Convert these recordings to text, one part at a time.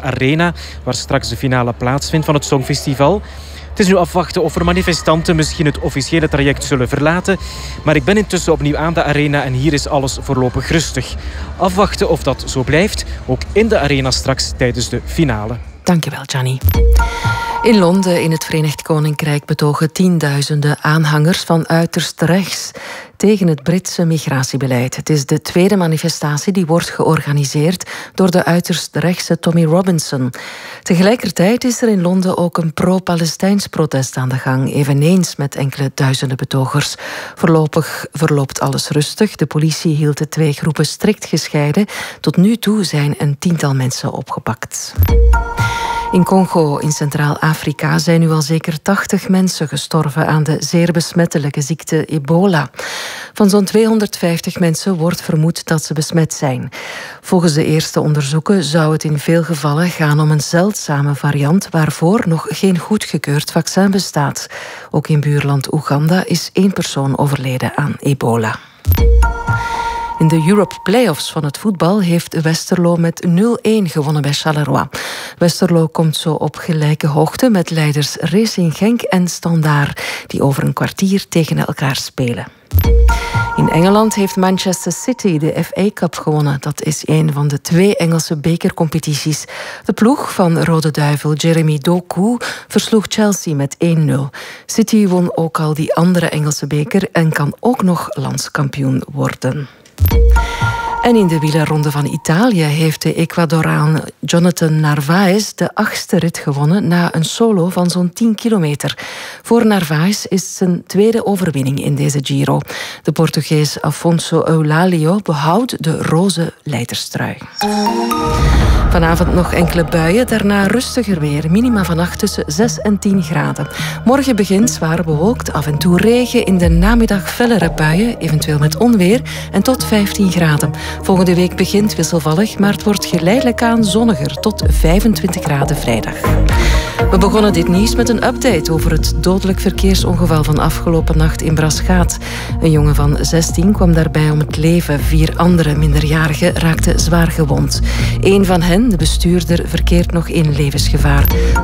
Arena, waar straks de finale plaatsvindt van het Songfestival. Het is nu afwachten of er manifestanten misschien het officiële traject zullen verlaten. Maar ik ben intussen opnieuw aan de Arena en hier is alles voorlopig rustig. Afwachten of dat zo blijft, ook in de Arena straks tijdens de finale. Dankjewel, Gianni. In Londen, in het Verenigd Koninkrijk, betogen tienduizenden aanhangers van uiterst rechts tegen het Britse migratiebeleid. Het is de tweede manifestatie die wordt georganiseerd door de uiterst rechtse Tommy Robinson. Tegelijkertijd is er in Londen ook een pro-Palestijns protest aan de gang, eveneens met enkele duizenden betogers. Voorlopig verloopt alles rustig. De politie hield de twee groepen strikt gescheiden. Tot nu toe zijn een tiental mensen opgepakt. In Congo, in Centraal-Afrika, zijn nu al zeker 80 mensen gestorven aan de zeer besmettelijke ziekte ebola. Van zo'n 250 mensen wordt vermoed dat ze besmet zijn. Volgens de eerste onderzoeken zou het in veel gevallen gaan om een zeldzame variant waarvoor nog geen goedgekeurd vaccin bestaat. Ook in buurland Oeganda is 1 persoon overleden aan ebola. In de Europe Playoffs van het voetbal heeft Westerlo met 0-1 gewonnen bij Charleroi. Westerlo komt zo op gelijke hoogte met leiders Racing Genk en Standaard, die over een kwartier tegen elkaar spelen. In Engeland heeft Manchester City de FA Cup gewonnen. Dat is een van de 2 Engelse bekercompetities. De ploeg van Rode Duivel Jeremy Doku versloeg Chelsea met 1-0. City won ook al die andere Engelse beker en kan ook nog landskampioen worden. En in de wielerronde van Italië heeft de Ecuadoraan Jonathan Narvaez de 8e rit gewonnen na een solo van zo'n 10 kilometer. Voor Narvaez is het zijn tweede overwinning in deze Giro. De Portugees Afonso Eulalio behoudt de roze leiderstrui. Vanavond nog enkele buien, daarna rustiger weer. Minima vannacht tussen 6 en 10 graden. Morgen begint zwaar bewolkt, af en toe regen. In de namiddag fellere buien, eventueel met onweer, en tot 15 graden. Volgende week begint wisselvallig, maar het wordt geleidelijk aan zonniger, tot 25 graden vrijdag. We begonnen dit nieuws met een update over het dodelijk verkeersongeval van afgelopen nacht in Braschaat. Een jongen van 16 kwam daarbij om het leven. 4 andere minderjarigen raakten zwaar gewond. 1 van hen, de bestuurder, verkeert nog in levensgevaar.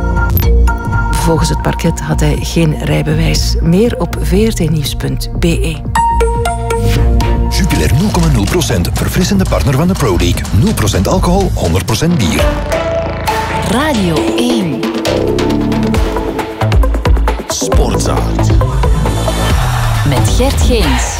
Volgens het parket had hij geen rijbewijs. Meer op vrtnieuws.be. Jupiler 0,0%, verfrissende partner van de Pro League. 0% alcohol, 100% bier. Radio 1. Sportza. Met Gert Geens.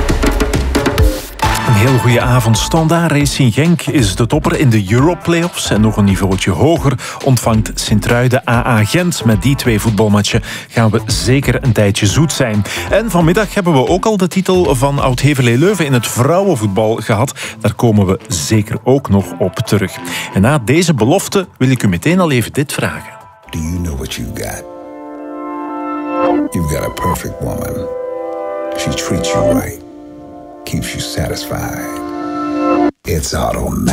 Een heel goede avond. Standaard Racing Genk is de topper in de Europe Playoffs. En nog een niveautje hoger ontvangt Sint-Truiden AA Gent. Met die 2 voetbalmatchen gaan we zeker een tijdje zoet zijn. En vanmiddag hebben we ook al de titel van Oud-Heverlee Leuven in het vrouwenvoetbal gehad. Daar komen we zeker ook nog op terug. En na deze belofte wil ik u meteen al even dit vragen. Do you know what you've got? You've got a perfect woman. She treats you right. Keeps you satisfied. It's automatic.